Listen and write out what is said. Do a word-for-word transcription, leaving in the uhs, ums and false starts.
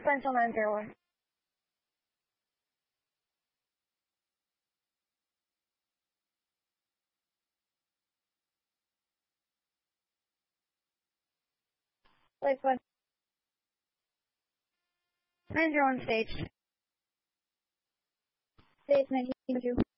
Pencil nine zero one. Like what? nine zero one staged. Stage nineteen two.